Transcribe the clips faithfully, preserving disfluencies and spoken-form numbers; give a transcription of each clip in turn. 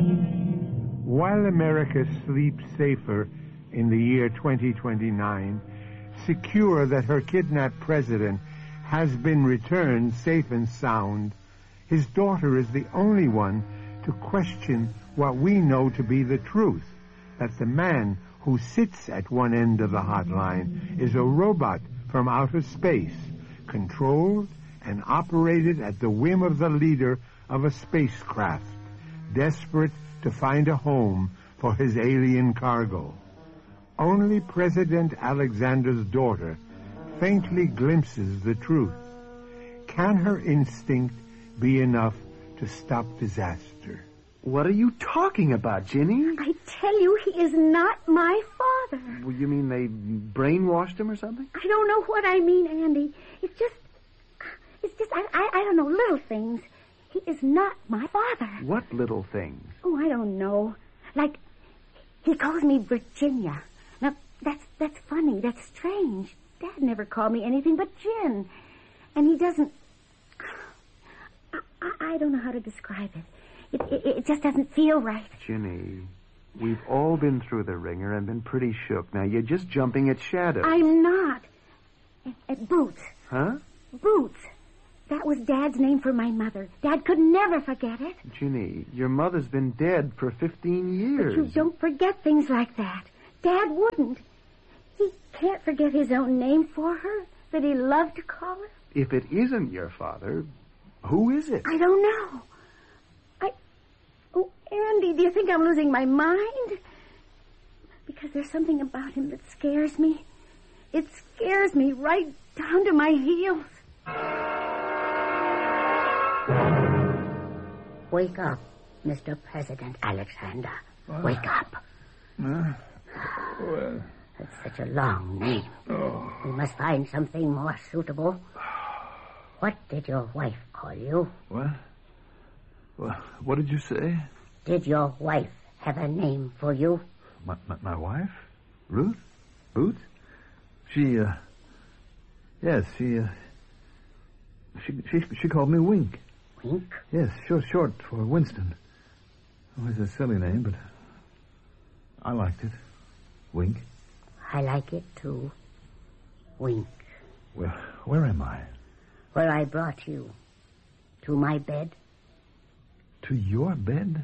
While America sleeps safer in the year twenty twenty-nine, secure that her kidnapped president has been returned safe and sound, his daughter is the only one to question what we know to be the truth, that the man who sits at one end of the hotline is a robot from outer space, controlled and operated at the whim of the leader of a spacecraft, desperate to find a home for his alien cargo. Only President Alexander's daughter faintly glimpses the truth. Can her instinct be enough to stop disaster? What are you talking about, Ginny? I tell you, he is not my father. Well, you mean they brainwashed him or something? I don't know what I mean, Andy. It's just, it's just, I, I, I don't know, little things. He is not my father. What little things? Oh, I don't know. Like, he calls me Virginia. Now, that's that's funny. That's strange. Dad never called me anything but Jen. And he doesn't... I, I, I don't know how to describe it. It, it. it just doesn't feel right. Ginny, we've all been through the ringer and been pretty shook. Now, you're just jumping at shadows. I'm not. At, at Boots. Huh? Boots. That was Dad's name for my mother. Dad could never forget it. Ginny, your mother's been dead for fifteen years. But you don't forget things like that. Dad wouldn't. He can't forget his own name for her that he loved to call her. If it isn't your father, who is it? I don't know. I... Oh, Andy, do you think I'm losing my mind? Because there's something about him that scares me. It scares me right down to my heels. Wake up, Mister President Alexander. What? Wake up. Uh, well... That's such a long name. Oh. We must find something more suitable. What did your wife call you? What? Well, what did you say? Did your wife have a name for you? My, my, my wife? Ruth? Boots? She, uh... Yes, she, uh... She, she, she called me Wink. Wink? Yes, short, short for Winston. Oh, it's a silly name, but I liked it. Wink. I like it, too. Wink. Well, where am I? Where I brought you. To my bed. To your bed?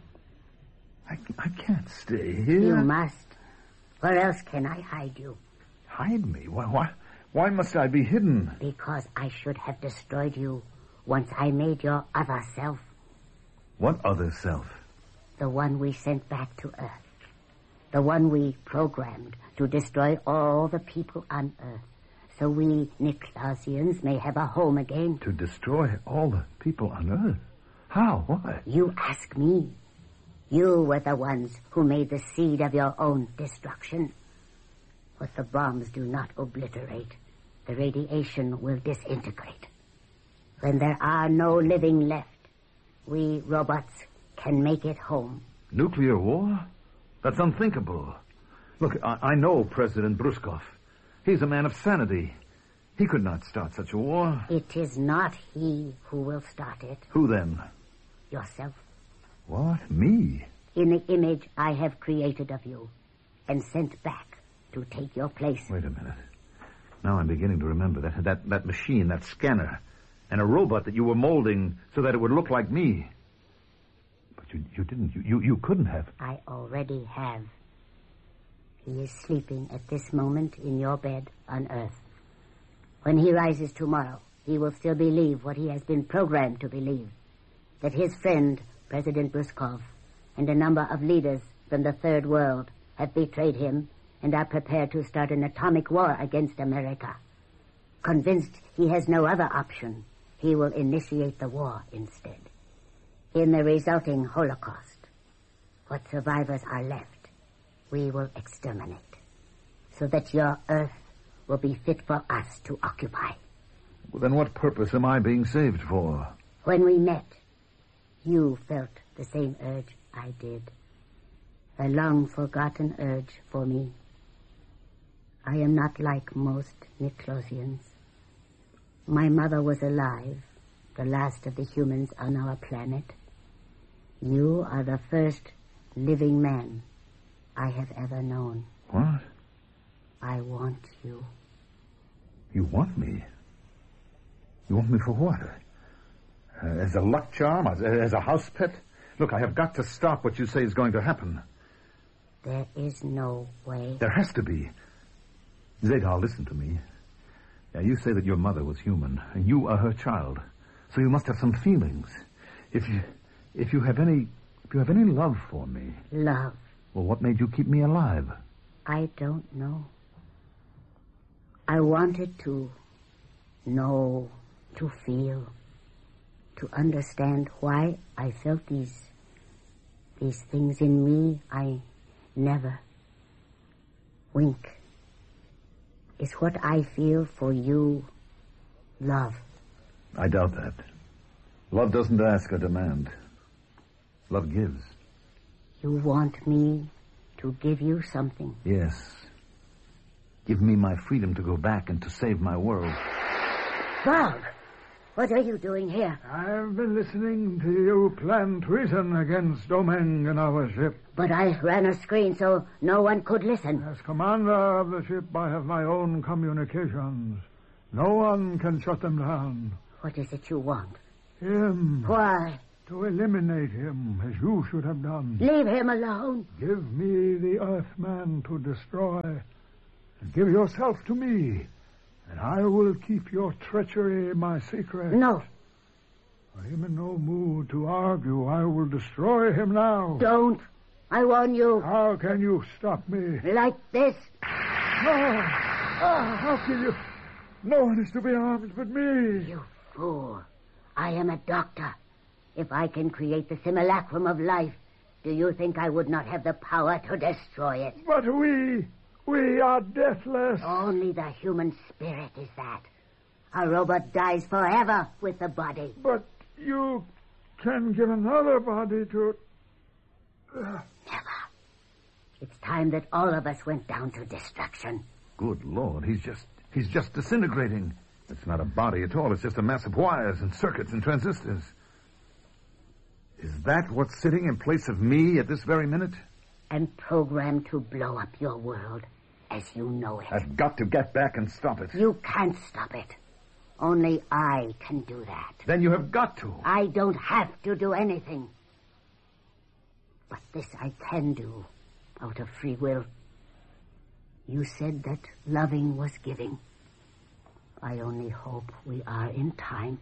I, I can't stay here. You must. Where else can I hide you? Hide me? Why, why, why must I be hidden? Because I should have destroyed you once I made your other self. What other self? The one we sent back to Earth. The one we programmed to destroy all the people on Earth, so we Nicklausians may have a home again. To destroy all the people on Earth? How? Why? You ask me. You were the ones who made the seed of your own destruction. What the bombs do not obliterate, the radiation will disintegrate. When there are no living left, we robots can make it home. Nuclear war? That's unthinkable. Look, I, I know President Bruskov. He's a man of sanity. He could not start such a war. It is not he who will start it. Who then? Yourself. What? Me? In the image I have created of you and sent back to take your place. Wait a minute. Now I'm beginning to remember that, that, that machine, that scanner, and a robot that you were molding so that it would look like me. But you, you didn't. You, you, you couldn't have. I already have. He is sleeping at this moment in your bed on Earth. When he rises tomorrow, he will still believe what he has been programmed to believe. That his friend, President Bruskov, and a number of leaders from the Third World have betrayed him and are prepared to start an atomic war against America. Convinced he has no other option, he will initiate the war instead. In the resulting Holocaust, what survivors are left, we will exterminate, so that your Earth will be fit for us to occupy. Well, then what purpose am I being saved for? When we met, you felt the same urge I did. A long-forgotten urge for me. I am not like most Nicklausians. My mother was alive, the last of the humans on our planet. You are the first living man I have ever known. What? I want you. You want me? You want me for what? Uh, as a luck charm? As, as a house pet? Look, I have got to stop what you say is going to happen. There is no way. There has to be. Zadar, listen to me. Now, you say that your mother was human, and you are her child. So you must have some feelings. If you, if you have any, if you have any love for me. Love? Well, what made you keep me alive? I don't know. I wanted to know, to feel, to understand why I felt these, these things in me I never. Wink. Is what I feel for you love? I doubt that. Love doesn't ask or demand. Love gives. You want me to give you something? Yes. Give me my freedom to go back and to save my world. Bog! What are you doing here? I've been listening to you plan treason against Domeng and our ship. But I ran a screen so no one could listen. As commander of the ship, I have my own communications. No one can shut them down. What is it you want? Him. Why? To eliminate him, as you should have done. Leave him alone. Give me the Earthman to destroy. And give yourself to me. And I will keep your treachery my secret. No. I'm in no mood to argue. I will destroy him now. Don't. I warn you. How can you stop me? Like this. Oh, oh, how can you? No one is to be armed but me. You fool. I am a doctor. If I can create the simulacrum of life, do you think I would not have the power to destroy it? But we... we are deathless. Only the human spirit is that. A robot dies forever with the body. But you can give another body to... Never. It's time that all of us went down to destruction. Good Lord, he's just... he's just disintegrating. It's not a body at all. It's just a mass of wires and circuits and transistors. Is that what's sitting in place of me at this very minute? And programmed to blow up your world as you know it. I've got to get back and stop it. You can't stop it. Only I can do that. Then you have got to. I don't have to do anything. But this I can do, out of free will. You said that loving was giving. I only hope we are in time.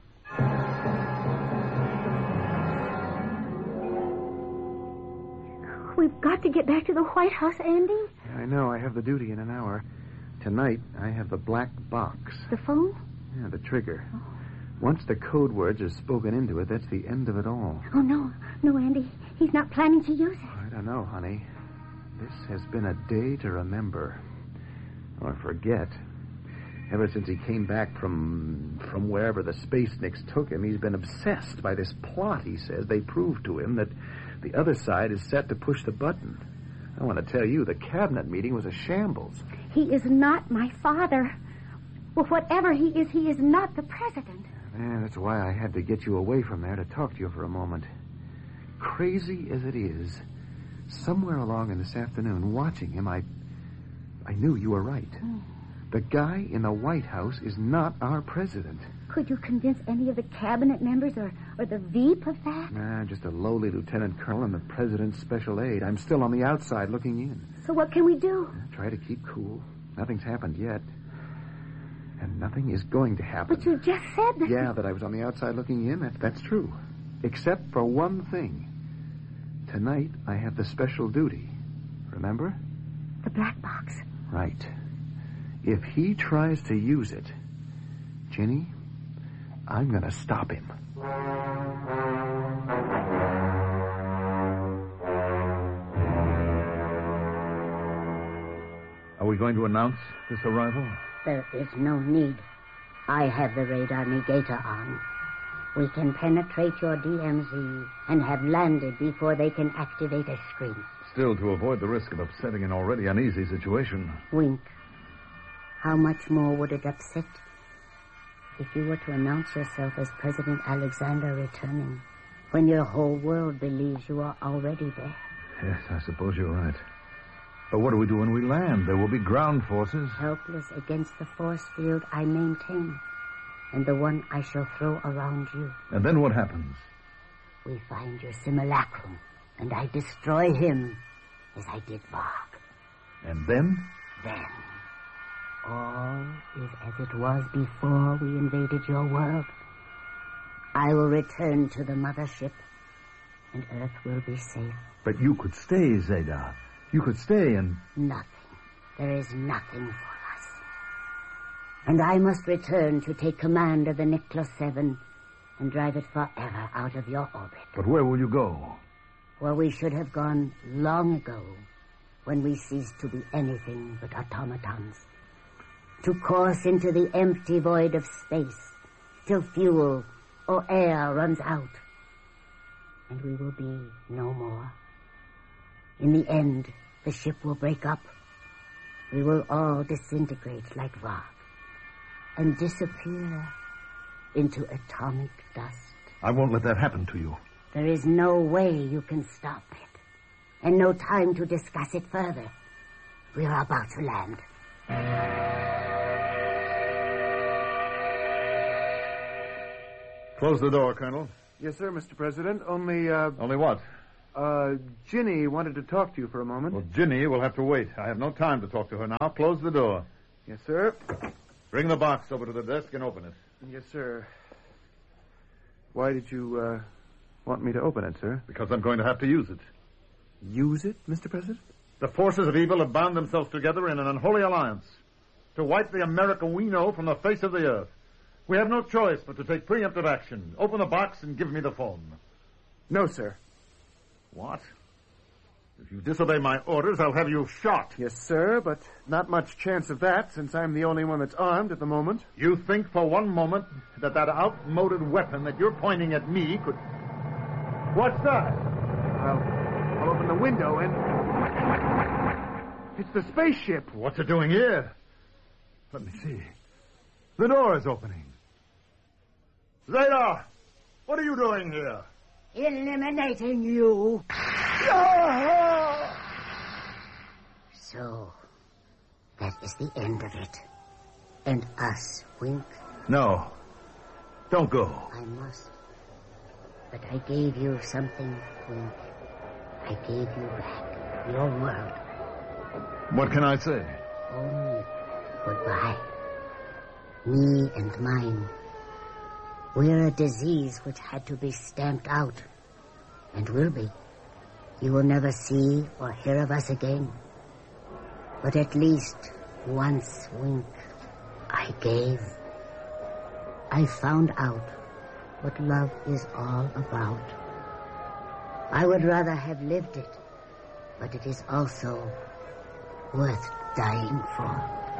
We've got to get back to the White House, Andy. I know. I have the duty in an hour. Tonight, I have the black box. The phone? Yeah, the trigger. Oh. Once the code words are spoken into it, that's the end of it all. Oh, no. No, Andy. He's not planning to use it. I don't know, honey. This has been a day to remember. Or forget. Ever since he came back from from wherever the Space-Nicks took him, he's been obsessed by this plot, he says. They proved to him that the other side is set to push the button. I want to tell you, the cabinet meeting was a shambles. He is not my father. Well, whatever he is, he is not the president. Man, that's why I had to get you away from there to talk to you for a moment. Crazy as it is, somewhere along in this afternoon, watching him, I, I knew you were right. Mm. The guy in the White House is not our president. Could you convince any of the cabinet members or, or the Veep of that? Nah, just a lowly lieutenant colonel and the president's special aide. I'm still on the outside looking in. So what can we do? Try to keep cool. Nothing's happened yet. And nothing is going to happen. But you just said that... Yeah, that I was on the outside looking in. That, that's true. Except for one thing. Tonight, I have the special duty. Remember? The black box. Right. If he tries to use it, Ginny, I'm going to stop him. Are we going to announce this arrival? There is no need. I have the radar negator on. We can penetrate your D M Z and have landed before they can activate a screen. Still, to avoid the risk of upsetting an already uneasy situation. Wink. How much more would it upset if you were to announce yourself as President Alexander returning when your whole world believes you are already there. Yes, I suppose you're right. But what do we do when we land? There will be ground forces. Helpless against the force field I maintain, and the one I shall throw around you. And then what happens? We find your simulacrum, and I destroy him, as I did Varg. And then? Then, all is as it was before we invaded your world. I will return to the mothership, and Earth will be safe. But you could stay, Zadar. You could stay and... Nothing. There is nothing for us. And I must return to take command of the Nicholas Seven and drive it forever out of your orbit. But where will you go? Where we should have gone long ago, when we ceased to be anything but automatons. To course into the empty void of space, till fuel or air runs out. And we will be no more. In the end, the ship will break up. We will all disintegrate like Varg and disappear into atomic dust. I won't let that happen to you. There is no way you can stop it, and no time to discuss it further. We are about to land. Close the door, Colonel. Yes, sir, Mister President. Only, uh... Only what? Uh, Ginny wanted to talk to you for a moment. Well, Ginny will have to wait. I have no time to talk to her now. Close the door. Yes, sir. Bring the box over to the desk and open it. Yes, sir. Why did you, uh, want me to open it, sir? Because I'm going to have to use it. Use it, Mister President? The forces of evil have bound themselves together in an unholy alliance to wipe the America we know from the face of the earth. We have no choice but to take preemptive action. Open the box and give me the phone. No, sir. What? If you disobey my orders, I'll have you shot. Yes, sir, but not much chance of that, since I'm the only one that's armed at the moment. You think for one moment that that outmoded weapon that you're pointing at me could... What's that? I'll, I'll open the window and... It's the spaceship. What's it doing here? Let me see. The door is opening. Zeta! What are you doing here? Eliminating you. So, that is the end of it. And us, Wink? No. Don't go. I must. But I gave you something, Wink. I gave you back your world. What can I say? Only goodbye. Me and mine. We're a disease which had to be stamped out. And will be. You will never see or hear of us again. But at least once, Wink, I gave. I found out what love is all about. I would rather have lived it, but it is also worth dying for.